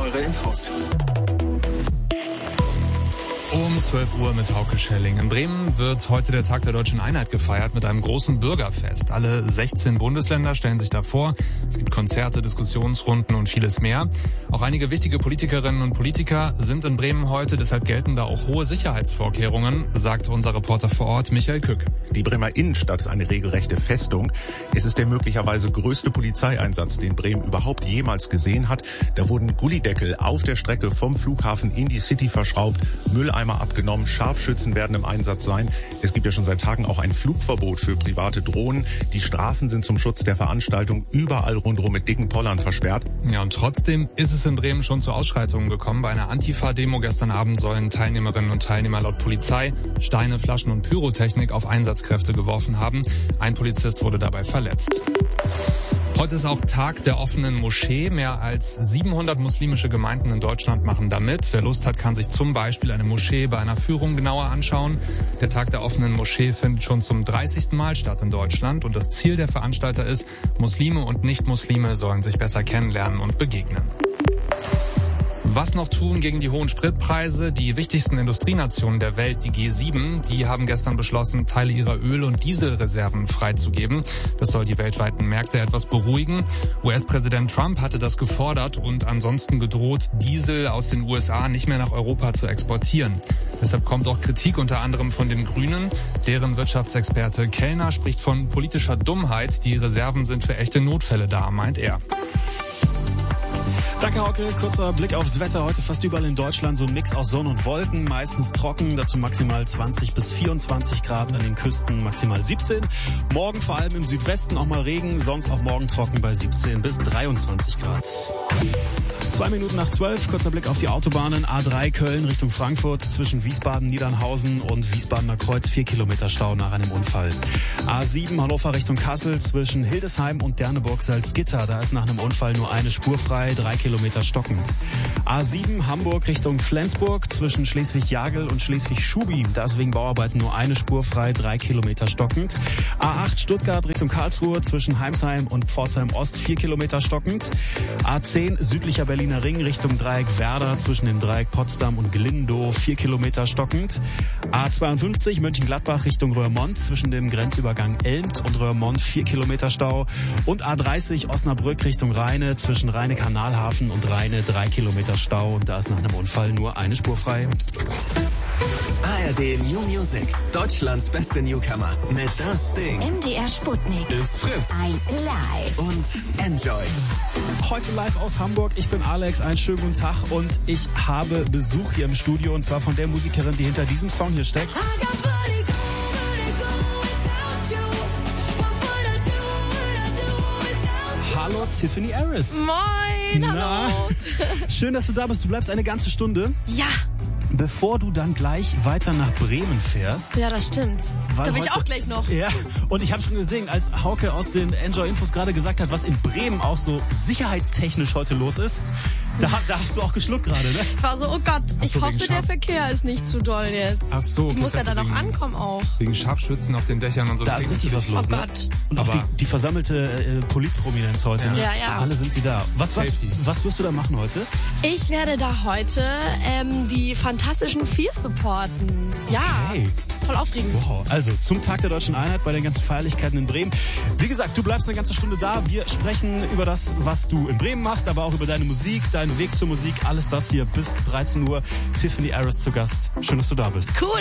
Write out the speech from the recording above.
eure Infos. Um 12 Uhr mit Hauke Schelling. In Bremen wird heute der Tag der Deutschen Einheit gefeiert mit einem großen Bürgerfest. Alle 16 Bundesländer stellen sich davor. Es gibt Konzerte, Diskussionsrunden und vieles mehr. Auch einige wichtige Politikerinnen und Politiker sind in Bremen heute. Deshalb gelten da auch hohe Sicherheitsvorkehrungen, sagt unser Reporter vor Ort Michael Kück. Die Bremer Innenstadt ist eine regelrechte Festung. Es ist der möglicherweise größte Polizeieinsatz, den Bremen überhaupt jemals gesehen hat. Da wurden Gullideckel auf der Strecke vom Flughafen in die City verschraubt, Mülleimer abgenommen, Scharfschützen werden im Einsatz sein. Es gibt ja schon seit Tagen auch ein Flugverbot für private Drohnen. Die Straßen sind zum Schutz der Veranstaltung überall rundherum mit dicken Pollern versperrt. Ja, und trotzdem ist es in Bremen schon zu Ausschreitungen gekommen. Bei einer Antifa-Demo gestern Abend sollen Teilnehmerinnen und Teilnehmer laut Polizei Steine, Flaschen und Pyrotechnik auf Einsatzkräfte geworfen haben. Ein Polizist wurde dabei verletzt. Heute ist auch Tag der offenen Moschee. Mehr als 700 muslimische Gemeinden in Deutschland machen da mit. Wer Lust hat, kann sich zum Beispiel eine Moschee bei einer Führung genauer anschauen. Der Tag der offenen Moschee findet schon zum 30. Mal statt in Deutschland. Und das Ziel der Veranstalter ist, Muslime und Nicht-Muslime sollen sich besser kennenlernen und begegnen. Was noch tun gegen die hohen Spritpreise? Die wichtigsten Industrienationen der Welt, die G7, die haben gestern beschlossen, Teile ihrer Öl- und Dieselreserven freizugeben. Das soll die weltweiten Märkte etwas beruhigen. US-Präsident Trump hatte das gefordert und ansonsten gedroht, Diesel aus den USA nicht mehr nach Europa zu exportieren. Deshalb kommt auch Kritik unter anderem von den Grünen. Deren Wirtschaftsexperte Kellner spricht von politischer Dummheit. Die Reserven sind für echte Notfälle da, meint er. Danke, Hauke. Kurzer Blick aufs Wetter. Heute fast überall in Deutschland so ein Mix aus Sonne und Wolken, meistens trocken, dazu maximal 20 bis 24 Grad, an den Küsten maximal 17. Morgen vor allem im Südwesten auch mal Regen, sonst auch morgen trocken bei 17 bis 23 Grad. 2 Minuten nach 12, kurzer Blick auf die Autobahnen. A3 Köln Richtung Frankfurt zwischen Wiesbaden, Niedernhausen und Wiesbadener Kreuz 4 Kilometer Stau nach einem Unfall. A7 Hannover Richtung Kassel zwischen Hildesheim und Derneburg-Salzgitter. Da ist nach einem Unfall nur eine Spur frei, 3 Kilometer stockend. A7 Hamburg Richtung Flensburg zwischen Schleswig-Jagel und Schleswig-Schubi. Da ist wegen Bauarbeiten nur eine Spur frei, 3 Kilometer stockend. A8 Stuttgart Richtung Karlsruhe zwischen Heimsheim und Pforzheim Ost 4 Kilometer stockend. A10 südlicher Berliner Ring Richtung Dreieck Werder zwischen dem Dreieck Potsdam und Glindow 4 Kilometer stockend. A52 Mönchengladbach Richtung Röhrmond zwischen dem Grenzübergang Elmt und Röhrmond 4 Kilometer Stau. Und A30 Osnabrück Richtung Rheine zwischen Rheine-Kanalhafen und Rheine 3 Kilometer Stau. Und da ist nach einem Unfall nur eine Spur frei. ARD New Music, Deutschlands beste Newcomer mit Das Ding. MDR Sputnik. Ist Fritz. Ein Live. Und Enjoy. Heute live aus Hamburg. Ich bin Alex, einen schönen guten Tag und ich habe Besuch hier im Studio und zwar von der Musikerin, die hinter diesem Song hier steckt. Hallo Tiffany Aris. Moin, hallo. Schön, dass du da bist. Du bleibst eine ganze Stunde. Ja. Bevor du dann gleich weiter nach Bremen fährst. Ja, das stimmt. Da bin ich auch gleich noch. Ja, und ich habe schon gesehen, als Hauke aus den Enjoy-Infos gerade gesagt hat, was in Bremen auch so sicherheitstechnisch heute los ist, da hast du auch geschluckt gerade, ne? Ich war so, oh Gott, ich hoffe, der Verkehr ist nicht zu doll jetzt. Ach so. Ich muss ja dann noch ankommen auch. Wegen Scharfschützen auf den Dächern und so. Da ist richtig was los, Oh ne? Gott. Und auch die versammelte Politprominenz heute, ne? Ja, ja. Alle sind sie da. Was wirst du da machen heute? Ich werde da heute die Fantastischen Vier supporten. Ja, Okay. voll aufregend. Wow. Also zum Tag der Deutschen Einheit bei den ganzen Feierlichkeiten in Bremen. Wie gesagt, du bleibst eine ganze Stunde da. Wir sprechen über das, was du in Bremen machst, aber auch über deine Musik, deinen Weg zur Musik. Alles das hier bis 13 Uhr. Tiffany Aris zu Gast. Schön, dass du da bist. Cool.